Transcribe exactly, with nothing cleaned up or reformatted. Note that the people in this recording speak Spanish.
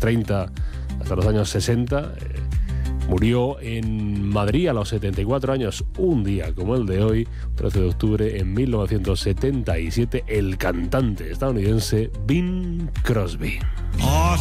treinta hasta los años sesenta. Eh, murió en Madrid a los setenta y cuatro años, un día como el de hoy, trece de octubre en mil novecientos setenta y siete, el cantante estadounidense Bing Crosby.